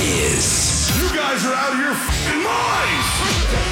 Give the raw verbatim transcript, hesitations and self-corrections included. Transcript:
Miz. You guys are out of your f***ing minds!